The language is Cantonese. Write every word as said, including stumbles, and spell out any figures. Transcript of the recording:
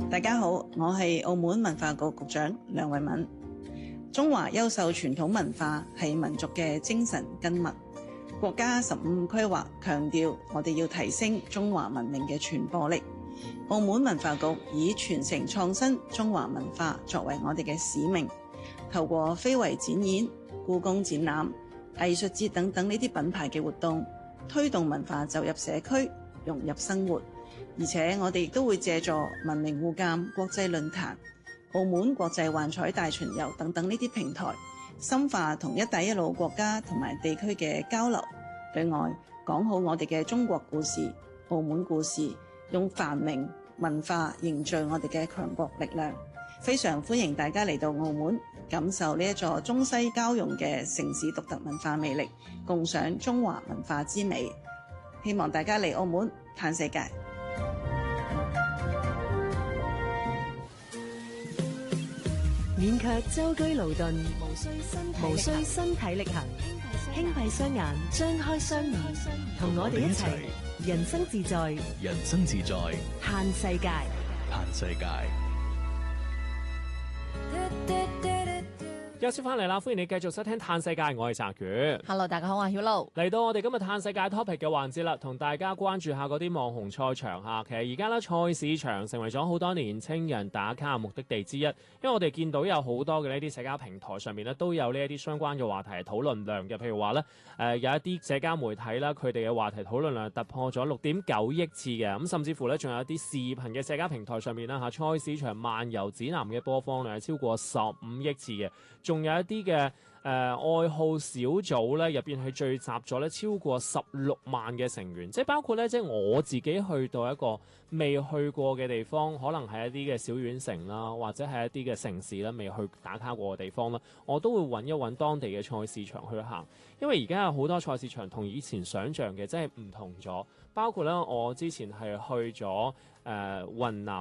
大家好，我係澳門文化局局長梁慧敏。中華優秀傳統文化係民族嘅精神根脈。國家十五規劃強調，我哋要提升中華文明嘅傳播力。澳門文化局以傳承創新中華文化作為我哋嘅使命，透過非遺展演、故宮展覽、藝術節等等呢啲品牌嘅活動，推動文化走入社區，融入生活。而且我哋亦都會借助文明互鑒國際論壇、澳門國際幻彩大巡遊等等呢啲平台，深化同一帶一路國家同埋地區嘅交流，對外講好我哋嘅中國故事、澳門故事，用繁榮文化凝聚我哋嘅強國力量。非常歡迎大家嚟到澳門，感受呢一座中西交融嘅城市獨特文化魅力，共賞中華文化之美。希望大家嚟澳門嘆世界。 免卻舟車勞頓，無需身體無需身體力行，輕閉雙眼，張開雙耳，同我哋一齊人生自在， 人生自在， 嘆世界， 嘆世界。 休息翻嚟啦，歡迎你繼續收聽《嘆世界》，我係澤權。 Hello， 大家好，我係曉露。 嚟到我哋今日嘆世界 topic 嘅環節啦，同大家關注下嗰啲網紅賽場嚇。其實而家咧菜市場成為咗好多年青人打卡目的地之一，因為我哋見到有好多嘅呢啲社交平台上面咧都有呢一啲相關嘅話題討論量嘅，譬如話咧誒有一啲社交媒體啦，佢哋嘅話題討論量突破咗六點九億次嘅，咁甚至乎咧仲有一啲視頻嘅社交平台上面啦嚇，菜市場漫遊指南嘅播放量係超過十五億次嘅。仲有一啲嘅誒愛好小組咧，入邊係聚集咗咧超過十六萬嘅成員，即係包括咧，即係我自己去到一個未去過嘅地方，可能係一啲嘅小縣城啦，或者係一啲嘅城市啦，未去打卡過嘅地方啦，我都會揾一揾當地嘅菜市場去行，因為而家有好多菜市場同以前想像嘅真係唔同咗，包括咧我之前係去咗誒雲南。